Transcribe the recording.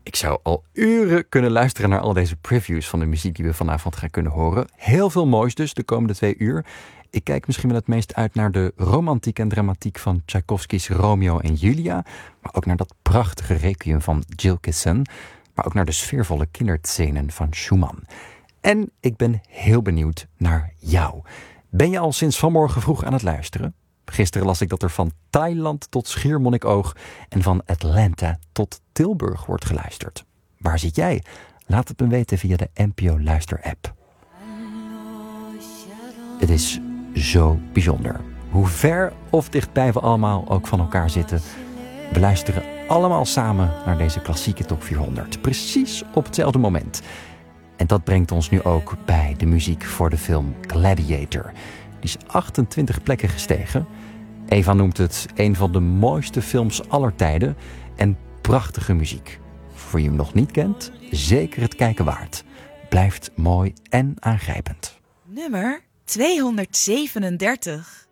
Ik zou al uren kunnen luisteren naar al deze previews van de muziek die we vanavond gaan kunnen horen. Heel veel moois dus de komende 2 uur. Ik kijk misschien wel het meest uit naar de romantiek en dramatiek van Tchaikovsky's Romeo en Julia. Maar ook naar dat prachtige requiem van Gilkison. Maar ook naar de sfeervolle kinderszenen van Schumann. En ik ben heel benieuwd naar jou. Ben je al sinds vanmorgen vroeg aan het luisteren? Gisteren las ik dat er van Thailand tot Schiermonnikoog en van Atlanta tot Tilburg wordt geluisterd. Waar zit jij? Laat het me weten via de NPO Luister-app. Het is zo bijzonder. Hoe ver of dichtbij we allemaal ook van elkaar zitten. We luisteren allemaal samen naar deze klassieke top 400. Precies op hetzelfde moment. En dat brengt ons nu ook bij de muziek voor de film Gladiator. Die is 28 plekken gestegen. Eva noemt het een van de mooiste films aller tijden. En prachtige muziek. Voor wie hem nog niet kent, zeker het kijken waard. Blijft mooi en aangrijpend. Nummer 237.